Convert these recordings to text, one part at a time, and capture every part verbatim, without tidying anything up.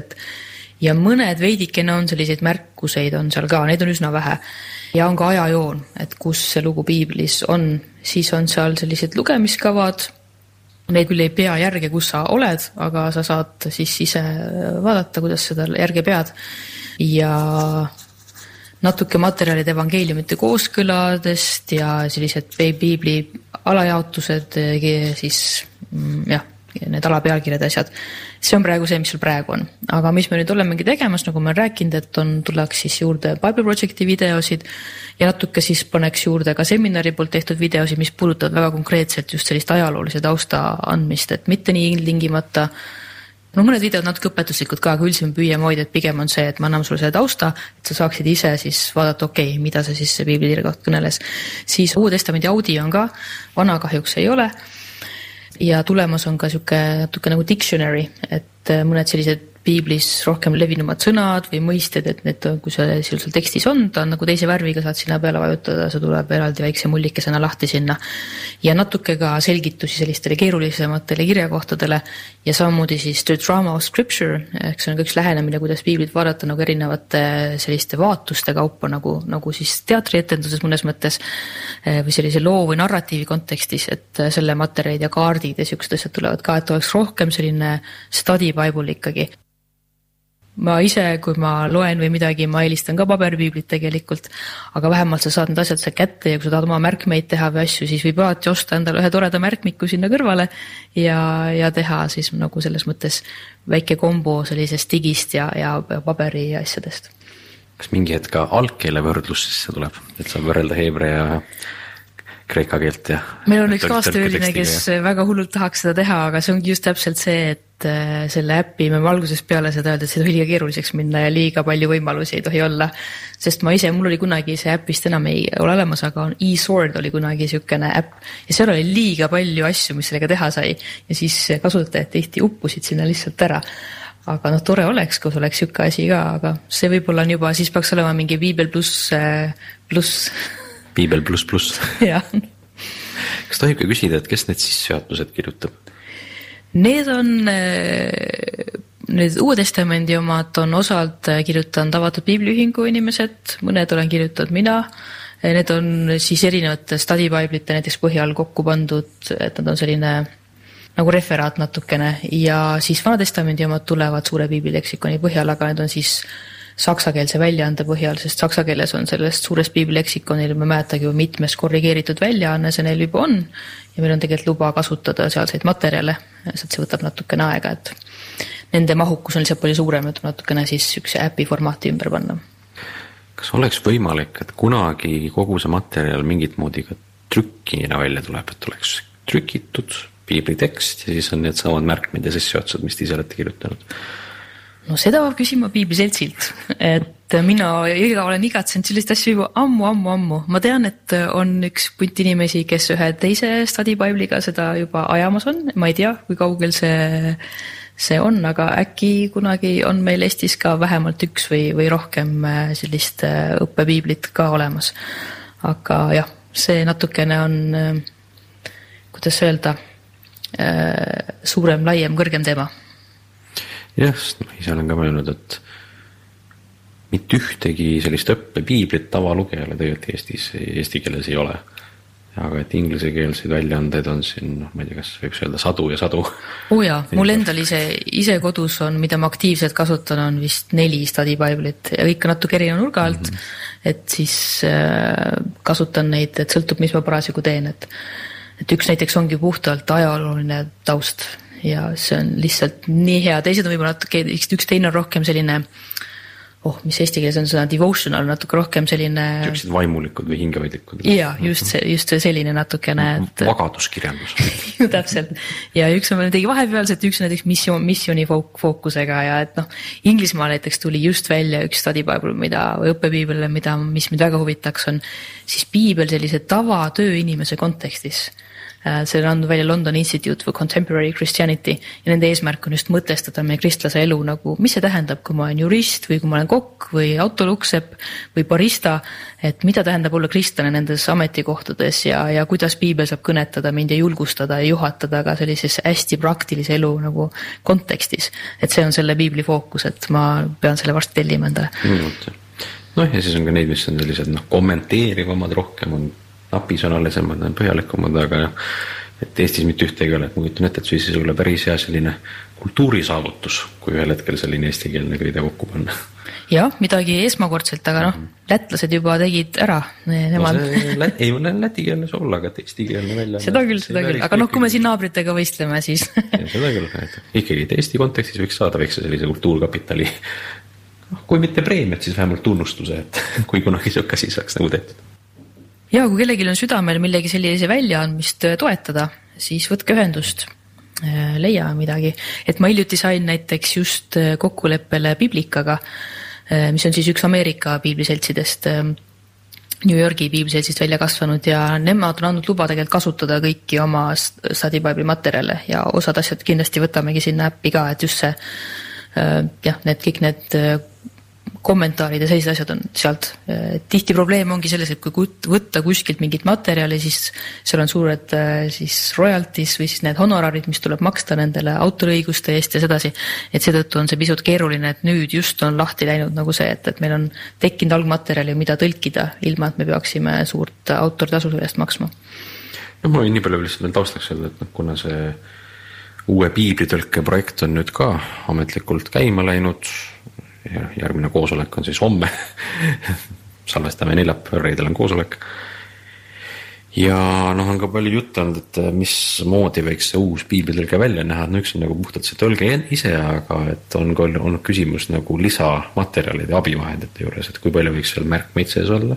Ja mõned veidikene on selliseid märkuseid on seal ka, neid on üsna vähe. Ja on ka ajajoon, et kus see lugu piiblis on, siis on seal sellised lugemiskavad, neid küll ei pea järge, kus sa oled, aga sa saad siis ise vaadata, kuidas seda järge pead. Ja natuke materjalid evangeeliumite kooskõladest ja sellised piibli alajaotused, siis jah, need alapealkirjad asjad. See on praegu see, mis sul praegu on. Aga mis me nüüd olemegi tegemas, nagu ma olen rääkinud, et on, tuleks siis juurde Bible Projecti videosid ja natuke siis paneks juurde ka seminari poolt tehtud videosid, mis puudutavad väga konkreetselt just sellist ajaloolise tausta andmist, et mitte nii tingimata. No mõned videod natuke õpetuslikud ka, aga üldiselt me püüame hoida, et pigem on see, et ma annan sulle selle tausta, et sa saaksid ise siis vaadata, okei, okay, mida see siis see piiblitiire kohta kõneles. Siis Uue Testamendi audio on ka, vana kahjuks ei ole. Ja tulemas on ka siuke natuke nagu dictionary, et mõned sellised piiblis rohkem levinumad sõnad või mõisted, et need, kui see seal tekstis on, ta on nagu teise värviga, saad sinna peale vajutada, see tuleb eraldi väikse mullikesena lahti sinna. Ja natuke ka selgitusi sellistele keerulisematele kirjakohtadele ja samamoodi siis the drama of scripture, ehk see on üks lähenemine, kuidas piiblit vaadata nagu erinevate selliste vaatuste kaupa, nagu, nagu siis teatrietenduses mõnes mõttes või sellise loo või narratiivi kontekstis, et selle materjalid ja kaardid ja siuksed asjad tulevad ka, et oleks rohkem selline study Bible ikkagi. Ma ise, kui ma loen või midagi, ma eelistan ka paberpiiblit tegelikult, aga vähemalt sa saad need asjad seal kätte ja kui sa tahad oma märkmeid teha või asju, siis võib alati osta endale ühe toreda märkmiku sinna kõrvale ja, ja teha siis nagu selles mõttes väike kombo sellisest digist ja, ja paberi asjadest. Kas mingi hetk ka algkeele võrdlus sisse tuleb, et saab võrrelda heebrea ja kreeka keelt ja... Meil on üks kaasteööline, kes ja... väga hullult tahaks seda teha, aga see ongi just täpselt see, et selle äppi me algusest peale seda öelda, et see tohi liiga keeruliseks minna ja liiga palju võimalusi ei tohi olla. Sest ma ise, mul oli kunagi see äppist enam ei ole olemas, aga on eSword oli kunagi siukene äpp ja seal oli liiga palju asju, mis sellega teha sai ja siis kasutajad tihti uppusid sinna lihtsalt ära. Aga noh, tore oleks, kui oleks siuke asi ka, aga see võib-olla on juba, siis peaks olema mingi Biibel pluss pluss Biibel pluss pluss. Jah. Kas tohib ka küsida, et kes need sissejuhatused kirjutab? Need on, need Uue Testamendi omad on osalt kirjutanud avatud piibliühingu inimesed, mõned olen kirjutanud mina. Need on siis erinevate study biblite näiteks põhjal kokku pandud, et nad on selline nagu referaat natukene ja siis Vana Testamendi omad tulevad suure piiblileksikoni põhjal, aga need on siis saksakeelse väljaande põhjal, sest saksa keeles on sellest suurest piiblileksikonil, ma mäletagi ju mitmes korrigeeritud väljaanne, see neil juba on ja meil on tegelikult luba kasutada sealseid materjale, sest see võtab natukene aega, et nende mahukus on lihtsalt palju suurem, et natukene siis üks äpi formaati ümber panna. Kas oleks võimalik, et kunagi kogu see materjal mingit moodi ka trükkina välja tuleb, et oleks trükitud piibli tekst ja siis on need samad märkmed ja sissejuhatused, mis te ise olete kirjutanud? No seda peab küsima piibliseltsilt, et mina iga olen igatsenud sellist asju juba ammu, ammu, ammu. Ma tean, et on üks punt inimesi, kes ühe teise study Bibliga seda juba ajamas on. Ma ei tea, kui kaugel see, see on, aga äkki kunagi on meil Eestis ka vähemalt üks või, või rohkem sellist õppepiiblit ka olemas. Aga jah, see natukene on, kuidas öelda, suurem, laiem, kõrgem teema. Jah, ma ise olen ka mõelnud, et mitte ühtegi sellist õppepiiblit tavalugejale tegelikult Eestis, eesti keeles ei ole. Aga et inglisekeelseid väljaandeid on siin, noh, ma ei tea, kas võib öelda sadu ja sadu. Oo jaa, mul endal ise, ise kodus on, mida ma aktiivselt kasutan, on vist neli study biblit ja ikka natuke erineva nurga alt, mm-hmm. et siis äh, kasutan neid, et sõltub, mis ma parasjagu teen, et, et üks näiteks ongi puhtalt ajalooline taust. Ja see on lihtsalt nii hea. Teised on võib-olla natuke, üks teine on rohkem selline, oh, mis eesti keeles on seda devotional, natuke rohkem selline... Sellised vaimulikud või hingevaidlikud. Jaa, just, see, just selline natukene... Et... Vagaduskirjandus. Täpselt. Ja üks on tegi vahepealselt, üks näiteks mission, missioni fookusega ja et noh, Inglismaal näiteks tuli just välja üks study bible, mida, või õppepiibel, mida, mis mind väga huvitaks on, siis piibel sellise tava tööinimese kontekstis. see on andnud välja London Institute for Contemporary Christianity ja nende eesmärk on just mõtestada meie kristlase elu nagu, mis see tähendab, kui ma olen jurist või kui ma olen kokk või autoluksepp või barista, et mida tähendab olla kristlane nendes ametikohtades ja, ja kuidas piibel saab kõnetada mind ja julgustada ja juhatada ka sellises hästi praktilise elu nagu kontekstis. Et see on selle piibli fookus, et ma pean selle varsti tellima endale. Mm, noh, ja siis on ka neid, mis on sellised noh, kommenteerivamad rohkem, on napisõnalisemad, on põhjalikumad, aga et Eestis mitte ühtegi ole, et ma kujutan ette, et siis ei ole päris hea selline kultuurisaavutus, kui ühel hetkel selline eestikeelne kõide kokku panna. Jah, midagi esmakordselt, aga noh, lätlased juba tegid ära. Nemad... No see lät... ei ole lätikeelne olla, aga eestikeelne välja. Seda küll, seda küll, aga noh, kui me siin naabritega võistleme, siis... ja, seda küll, et ikkagi Eesti kontekstis võiks saada väikse sellise kultuurkapitali, kui mitte preemiat, siis vähemalt tunnustuse, et kui kunagi see asi saaks nagu tehtud. Ja kui kellelgi on südamel millegi sellise väljaandmist toetada, siis võtke ühendust, leia midagi. Et ma hiljuti sain näiteks just kokkuleppele Biblikaga, mis on siis üks Ameerika piibliseltsidest, New Yorgi piibliseltsist välja kasvanud ja nemad on andnud luba tegelikult kasutada kõiki oma Study Bible materjale ja osad asjad kindlasti võtamegi sinna äppi ka, et just see, jah, need kõik need kommentaarid ja sellised asjad on sealt. Tihti probleem ongi selles, et kui võtta kuskilt mingit materjali, siis seal on suured siis royalties või siis need honorarid, mis tuleb maksta nendele autoriõiguste eest ja sedasi. Et seetõttu on see pisut keeruline, et nüüd just on lahti läinud nagu see, et, et meil on tekkinud algmaterjali, mida tõlkida, ilma et me peaksime suurt autortasu eest maksma. No, ma võin nii palju lihtsalt veel taustaks öelda, et kuna see uue piiblitõlke projekt on nüüd ka ametlikult käima läinud, ja järgmine koosolek on siis homme, salvestame neljapäeval, reedel on koosolek. Ja noh, on ka palju jutt olnud, et mis moodi võiks see uus piiblitõlge välja näha, et no üks on nagu puhtalt see tõlge ise, aga et on ka olnud küsimus nagu lisamaterjalide ja abivahendite juures, et kui palju võiks seal märkmeid sees olla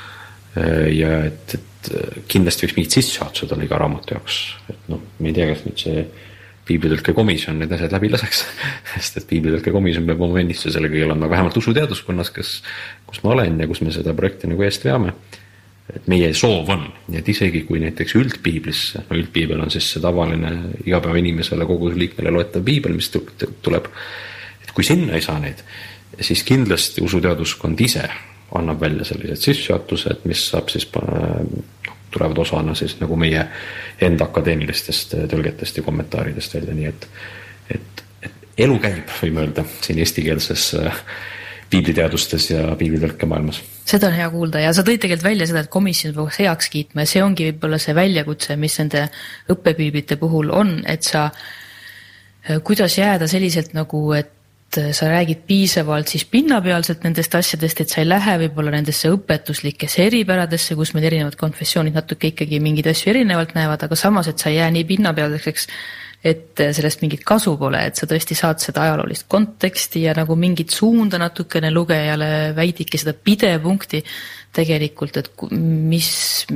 ja et, et kindlasti võiks mingid sissejuhatused olla iga raamatu jaoks, et noh, me ei tea, kas nüüd see piiblitõlke komisjon need asjad läbi laseks, sest et piiblitõlke komisjon peab oma vennisse sellega olema vähemalt usuteaduskonnas, kus, kus ma olen ja kus me seda projekti nagu eest veame. Et meie soov on, et isegi kui näiteks üldpiiblisse, no üldpiibel on siis see tavaline igapäeva inimesele kogu liikmele loetav piibel, mis tuleb, et kui sinna ei saa neid, siis kindlasti usuteaduskond ise annab välja sellised sissejuhatused, mis saab siis tulevad osana siis nagu meie enda akadeemilistest tõlgetest ja kommentaaridest välja, nii et, et, et elu käib, võime öelda, siin eestikeelses piibliteadustes ja piiblitõlke maailmas. Seda on hea kuulda ja sa tõid tegelikult välja seda, et komisjon peaks heaks kiitma ja see ongi võib-olla see väljakutse, mis nende õppepiiblite puhul on, et sa kuidas jääda selliselt nagu, et sa räägid piisavalt siis pinnapealselt nendest asjadest, et sa ei lähe võib-olla nendesse õpetuslikesse eripäradesse, kus meil erinevad konfessioonid natuke ikkagi mingeid asju erinevalt näevad, aga samas, et sa ei jää nii pinnapealseks, et sellest mingit kasu pole, et sa tõesti saad seda ajaloolist konteksti ja nagu mingit suunda natukene lugejale väidiki seda pidepunkti tegelikult, et mis,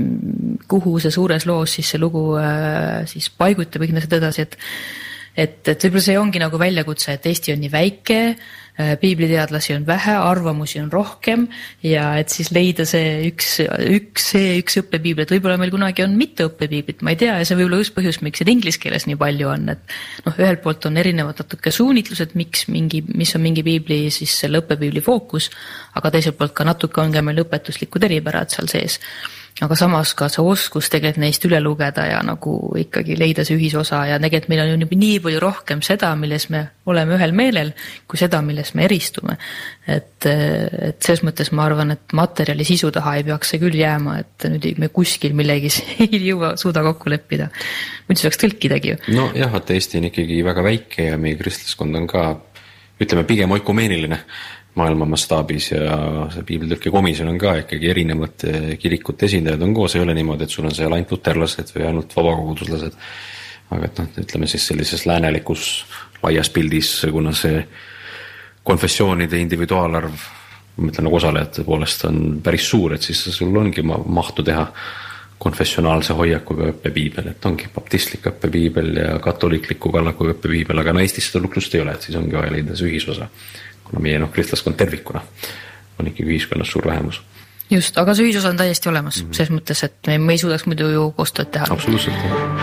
kuhu see suures loos siis see lugu siis paigutab kõik need edasi, et Et, et võib-olla see ongi nagu väljakutse, et Eesti on nii väike, piibliteadlasi on vähe, arvamusi on rohkem ja et siis leida see üks, üks, see üks õppepiibel, et võib-olla meil kunagi on mitte õppepiiblit, ma ei tea ja see võib-olla just põhjus, miks see inglis keeles nii palju on, et noh, ühelt poolt on erinevad natuke suunitlused, miks mingi, mis on mingi piibli siis selle õppepiibli fookus, aga teiselt poolt ka natuke on ka meil õpetuslikud eripärad seal sees. Aga samas ka see oskus tegelikult neist üle lugeda ja nagu ikkagi leida see ühisosa ja tegelikult meil on ju nii palju rohkem seda, milles me oleme ühel meelel, kui seda, milles me eristume. Et, et selles mõttes ma arvan, et materjali sisu taha ei peaks see küll jääma, et nüüd me kuskil millegis ei jõua suuda kokku leppida. Muidu saaks tõlkidagi ju. No jah, et Eesti on ikkagi väga väike ja meie kristlaskond on ka, ütleme, pigem oikumeeniline maailma mastaabis ja see piiblitõlke komisjon on ka ikkagi erinevad kirikute esindajad on koos, ei ole niimoodi, et sul on seal ainult luterlased või ainult vabakoguduslased. Aga et noh, ütleme siis sellises läänelikus laias pildis, kuna see konfessioonide individuaalarv, ma ütlen nagu osalejate poolest on päris suur, et siis sul ongi mahtu teha konfessionaalse hoiakuga õppepiibel, et ongi baptistlik õppepiibel ja katoliikliku kallakuga õppepiibel, aga no Eestis seda luksust ei ole, et siis ongi vaja leida see ühisosa. Kuna meie noh, kristlaskond tervikuna on ikkagi ühiskonnas suur vähemus. Just, aga see ühisosa on täiesti olemas, mm-hmm. selles mõttes, et me, me ei suudaks muidu ju koostööd teha. Absoluutselt.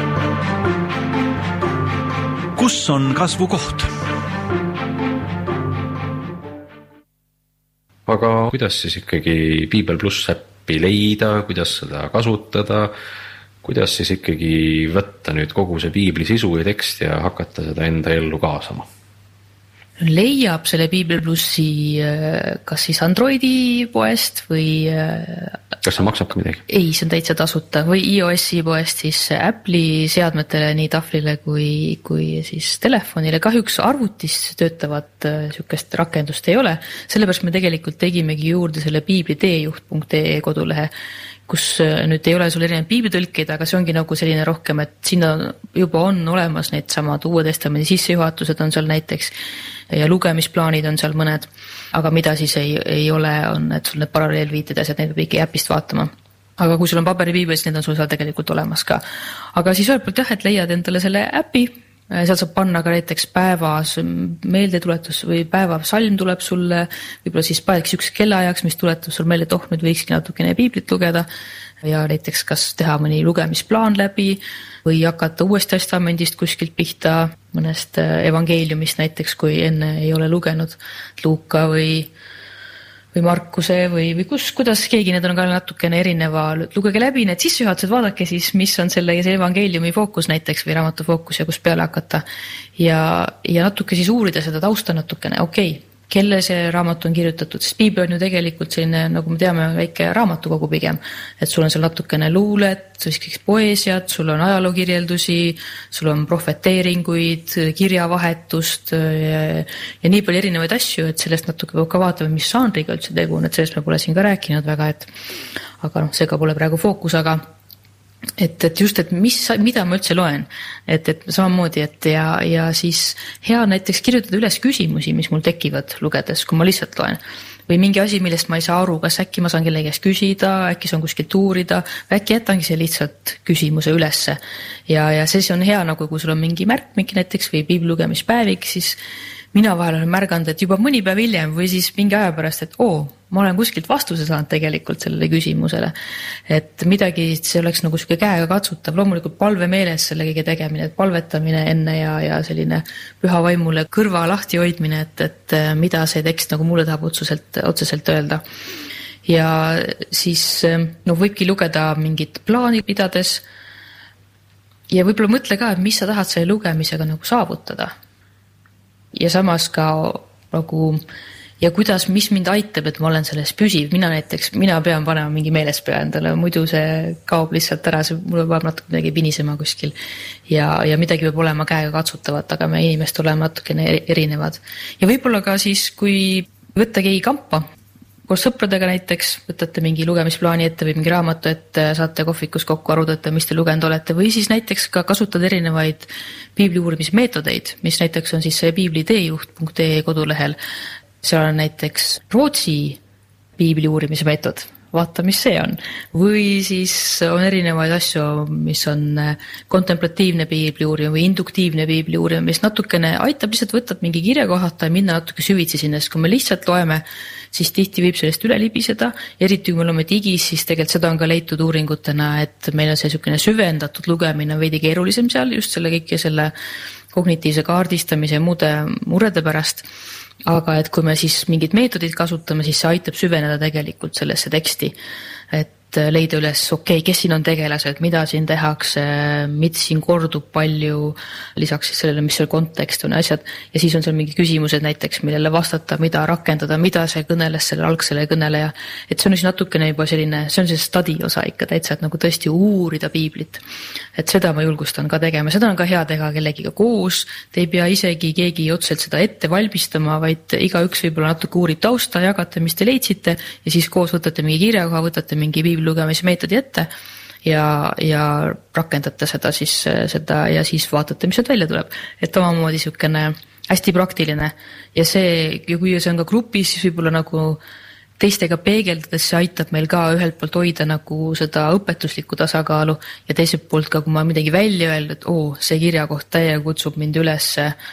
Kus on kasvukoht? Aga kuidas siis ikkagi Piibel pluss äppi leida, kuidas seda kasutada, kuidas siis ikkagi võtta nüüd kogu see Piibli sisu ja tekst ja hakata seda enda ellu kaasama? Leiab selle Piibel plussi kas siis Androidi poest või... Kas see maksab ka midagi? Ei, see on täitsa tasuta või iOS-i poest siis Apple'i seadmetele nii tahvlile kui, kui siis telefonile. Kahjuks arvutis töötavat sükest rakendust ei ole, sellepärast me tegelikult tegimegi juurde selle piibli teejuht punkt ee kodulehe, kus nüüd ei ole sul erinevad piiblitõlkeid, aga see ongi nagu selline rohkem, et sinna juba on olemas need samad Uue Testamendi sissejuhatused on seal näiteks ja lugemisplaanid on seal mõned, aga mida siis ei, ei ole, on, et sul need paralleelviited ja need peab ikka äpist vaatama. Aga kui sul on paberipiibel, siis need on sul seal tegelikult olemas ka. Aga siis ühelt poolt jah, et leiad endale selle äpi, seal saab panna ka näiteks päevas meeldetuletus või päeva salm tuleb sulle, võib-olla siis paneks üks kellaajaks, mis tuletab sul meelde, et oh, nüüd võikski natukene piiblit lugeda ja näiteks kas teha mõni lugemisplaan läbi või hakata Uuest Testamendist kuskilt pihta mõnest evangeeliumist näiteks, kui enne ei ole lugenud Luuka või või Markuse või, või kus, kuidas keegi, need on ka natukene erineva, lugege läbi need sissejuhatused, vaadake siis, mis on selle evangeeliumi fookus näiteks või raamatu fookus ja kus peale hakata ja, ja natuke siis uurida seda tausta natukene, okei, okay, kelle see raamat on kirjutatud, sest Piibel on ju tegelikult selline, nagu me teame, väike raamatukogu pigem, et sul on seal natukene luulet, siis poeesiat, sul on ajalookirjeldusi, sul on prohveteeringuid, kirjavahetust ja, ja nii palju erinevaid asju, et sellest natuke peab ka vaatama, mis žanriga üldse tegu on, et sellest me pole siin ka rääkinud väga, et aga noh, seega pole praegu fookus, aga et, et just, et mis, mida ma üldse loen, et, et samamoodi, et ja, ja siis hea näiteks kirjutada üles küsimusi, mis mul tekivad lugedes, kui ma lihtsalt loen. Või mingi asi, millest ma ei saa aru, kas äkki ma saan kellegi käest küsida, äkki saan kuskilt uurida, äkki jätangi see lihtsalt küsimuse ülesse. Ja, ja see on hea, nagu kui sul on mingi märk, mingi näiteks või piiblugemispäevik, siis mina vahel olen märganud, et juba mõni päev hiljem või siis mingi aja pärast, et oo, ma olen kuskilt vastuse saanud tegelikult sellele küsimusele. Et midagi, see oleks nagu siuke käega katsutav, loomulikult palve meeles selle kõige tegemine, et palvetamine enne ja, ja selline püha vaimule kõrva lahti hoidmine, et, et mida see tekst nagu mulle tahab otseselt, otseselt öelda. Ja siis no, võibki lugeda mingit plaani pidades ja võib-olla mõtle ka, et mis sa tahad selle lugemisega nagu saavutada. Ja samas ka nagu ja kuidas, mis mind aitab, et ma olen selles püsiv. Mina näiteks, mina pean panema mingi meelespea endale, muidu see kaob lihtsalt ära, see mul peab natuke midagi pinisema kuskil ja, ja midagi peab olema käega katsutavat, aga me inimest oleme natukene erinevad. Ja võib-olla ka siis, kui võtta keegi kampa, koos sõpradega näiteks, võtate mingi lugemisplaani ette või mingi raamatu ette, saate kohvikus kokku arutada, mis te lugenud olete, või siis näiteks ka kasutada erinevaid piibli uurimismeetodeid, mis näiteks on siis see piibli teejuht punkt ee kodulehel. Seal on näiteks Rootsi piibli uurimismeetod, vaata, mis see on. Või siis on erinevaid asju, mis on kontemplatiivne piibli uurimine või induktiivne piibli uurimine, mis natukene aitab lihtsalt võtta mingi kirja kohata ja minna natuke süvitsi sinna, sest kui me lihtsalt loeme, siis tihti võib sellest üle libiseda. Eriti kui me oleme digis, siis tegelikult seda on ka leitud uuringutena, et meil on see niisugune süvendatud lugemine veidi keerulisem seal, just selle kõike selle kognitiivse kaardistamise ja muude murede pärast. Aga et kui me siis mingid meetodid kasutame, siis see aitab süveneda tegelikult sellesse teksti, et leida üles, okei, okay, kes siin on tegelased, mida siin tehakse, mis siin kordub palju, lisaks siis sellele, mis seal kontekst on asjad, ja siis on seal mingi küsimused näiteks, millele vastata, mida rakendada, mida see kõneles selle algsele kõneleja, et see on siis natukene juba selline, see on see study osa ikka täitsa, et nagu tõesti uurida piiblit, et seda ma julgustan ka tegema, seda on ka hea teha kellegiga koos, te ei pea isegi keegi otseselt seda ette valmistama, vaid igaüks võib-olla natuke uurib tausta, jagate, mis te leidsite ja siis koos võtate mingi kirjakoha, võtate mingi piibli lugemismeetodi ette ja, ja rakendate seda siis seda ja siis vaatate, mis sealt välja tuleb. Et omamoodi niisugune hästi praktiline ja see, ja kui see on ka grupis, siis võib-olla nagu teistega peegeldades see aitab meil ka ühelt poolt hoida nagu seda õpetuslikku tasakaalu ja teiselt poolt ka, kui ma midagi välja öelda, et oo, see kirjakoht täie kutsub mind üles,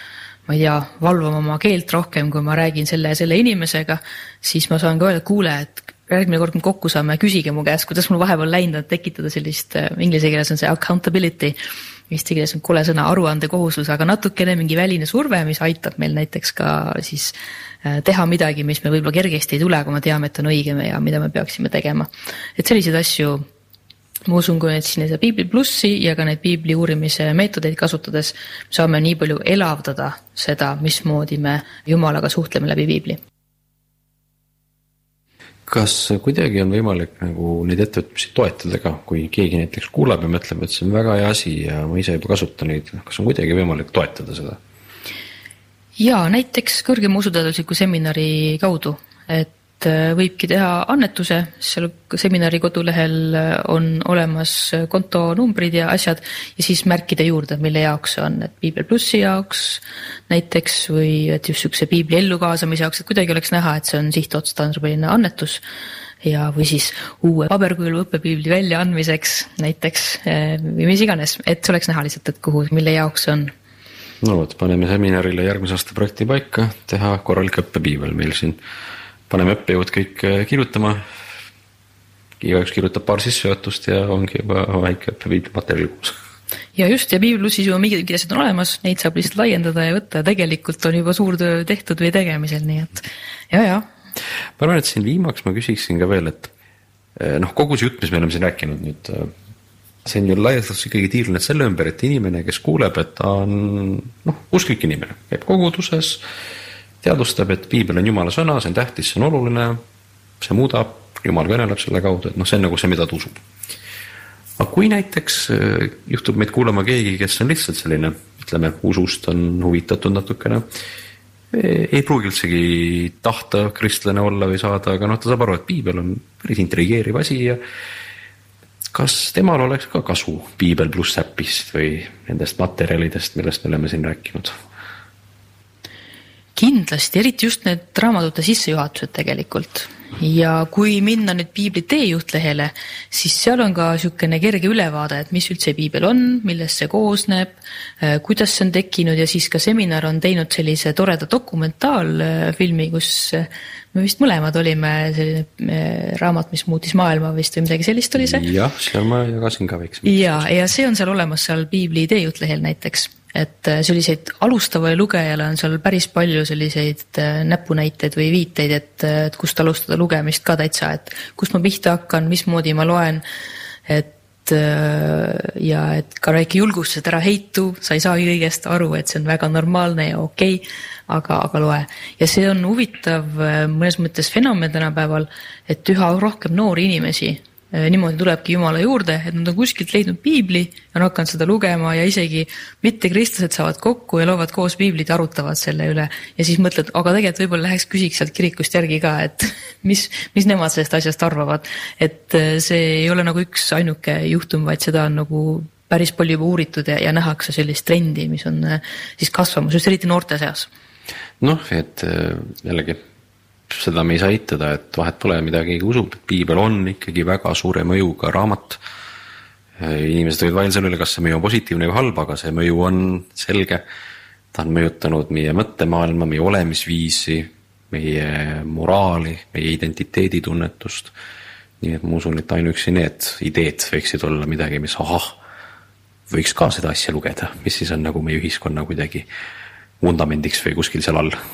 ma ei tea, valvama oma keelt rohkem, kui ma räägin selle ja selle inimesega, siis ma saan ka öelda, kuule, et järgmine kord me kokku saame, küsige mu käest, kuidas mul vahepeal läinud, et tekitada sellist, inglise keeles on see accountability, eesti keeles on kole sõna aruande kohustus, aga natukene mingi väline surve, mis aitab meil näiteks ka siis teha midagi, mis me võib-olla kergesti ei tule, kui me teame, et on õige ja mida me peaksime tegema. Et selliseid asju ma usun, kui need siin Piibli plussi ja ka need Piibli uurimise meetodeid kasutades saame nii palju elavdada seda, mismoodi me Jumalaga suhtleme läbi Piibli. Kas kuidagi on võimalik nagu neid ettevõtmisi toetada ka, kui keegi näiteks kuulab ja mõtleb, et see on väga hea asi ja ma ise juba kasutan neid, kas on kuidagi võimalik toetada seda? Jaa, näiteks kõrgema usuteadusliku seminari kaudu, et võibki teha annetuse, seal seminari kodulehel on olemas kontonumbrid ja asjad ja siis märkida juurde, mille jaoks on, et Piibel plussi jaoks näiteks või et just sükse Piibli ellu kaasamise jaoks, et kuidagi oleks näha, et see on sihtotstarbeline annetus ja või siis uue paberkujul õppepiibli välja andmiseks näiteks või mis iganes, et see oleks näha lihtsalt, et kuhu, mille jaoks on. No võt, paneme seminarile järgmise aasta projekti paika, teha korralik õppepiibel meil siin. Paneme õppejõud kõik kirjutama, igaüks kirjutab paar sissejuhatust ja ongi juba väike õppepiibli materjali koos. Ja just, ja Piibli plussis juba mingid asjad on olemas, neid saab lihtsalt laiendada ja võtta, tegelikult on juba suur töö tehtud või tegemisel, nii et ja, ja. Ma arvan, et siin viimaks ma küsiksin ka veel, et noh, kogu see jutt, mis me oleme siin rääkinud nüüd, see on ju laiastus ikkagi tiirlenud selle ümber, et inimene, kes kuuleb, et ta on noh, usklik inimene, käib koguduses, teadustab, et Piibel on Jumala sõna, see on tähtis, see on oluline, see muudab, Jumal kõneleb selle kaudu, et noh, see on nagu see, mida ta usub. Aga kui näiteks juhtub meid kuulama keegi, kes on lihtsalt selline, ütleme, usust on huvitatud natukene, ei pruugi üldsegi tahta kristlane olla või saada, aga noh, ta saab aru, et Piibel on päris intrigeeriv asi ja kas temal oleks ka kasu Piibel pluss äppist või nendest materjalidest, millest me oleme siin rääkinud? Kindlasti, eriti just need raamatute sissejuhatused tegelikult. Ja kui minna nüüd Piibli teejuhtlehele, siis seal on ka niisugune kerge ülevaade, et mis üldse Piibel on, millest see koosneb, kuidas see on tekkinud ja siis ka seminar on teinud sellise toreda dokumentaalfilmi, kus me vist mõlemad olime selline raamat, mis muutis maailma vist või midagi sellist oli see. Jah, seal ma jagasin ka väiksem. Ja, ja see on seal olemas seal Piibli teejuhtlehel näiteks. Et selliseid alustavale lugejale on seal päris palju selliseid näpunäiteid või viiteid, et, et kust alustada lugemist ka täitsa, et kust ma pihta hakkan, mismoodi ma loen, et ja et ka väike julgus, et ära heitu, sa ei saa kõigest aru, et see on väga normaalne ja okei, aga, aga loe. Ja see on huvitav mõnes mõttes fenomen tänapäeval, et üha rohkem noori inimesi niimoodi tulebki Jumala juurde, et nad on kuskilt leidnud Piibli ja on hakanud seda lugema ja isegi mitte kristlased saavad kokku ja loovad koos Piiblit ja arutavad selle üle. Ja siis mõtled, aga tegelikult võib-olla läheks küsiks sealt kirikust järgi ka, et mis, mis nemad sellest asjast arvavad. Et see ei ole nagu üks ainuke juhtum, vaid seda on nagu päris palju juba uuritud ja, ja nähakse sellist trendi, mis on siis kasvamas, just eriti noorte seas. Noh, et jällegi seda me ei saa eitada, et vahet pole midagi usub, et Piibel on ikkagi väga suure mõjuga raamat. Inimesed võivad vaidleda selle üle, kas see mõju on positiivne või halb, aga see mõju on selge. Ta on mõjutanud meie mõttemaailma, meie olemisviisi, meie moraali, meie identiteeditunnetust. Nii et ma usun, et ainuüksi need ideed võiksid olla midagi, mis ahah, võiks ka seda asja lugeda, mis siis on nagu meie ühiskonna kuidagi vundamendiks või kuskil seal all.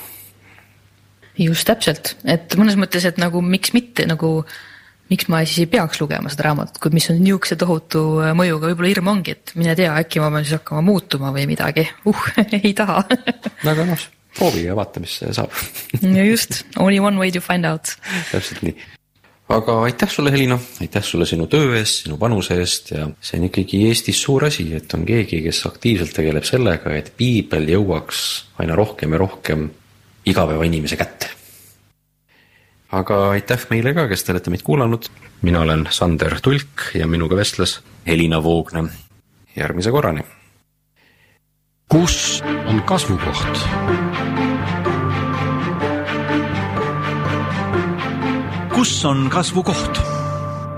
Just täpselt, et mõnes mõttes, et nagu miks mitte, nagu miks ma siis ei peaks lugema seda raamatut, kui mis on niisuguse tohutu mõjuga, võib-olla hirm ongi, et mine tea, äkki ma pean siis hakkama muutuma või midagi, uh, ei taha. Aga noh, proovi ja vaata, mis saab. Ja just, only one way to find out. Täpselt nii. Aga aitäh sulle, Helina, aitäh sulle sinu töö eest, sinu panuse eest ja see on ikkagi Eestis suur asi, et on keegi, kes aktiivselt tegeleb sellega, et Piibel jõuaks aina rohkem ja rohkem igapäeva inimese kätte. Aga aitäh meile ka, kes te olete meid kuulanud. Mina olen Sander Tulk ja minuga vestles Helina Voogna. Järgmise korrani. Kus on kasvukoht? Kus on kasvukoht?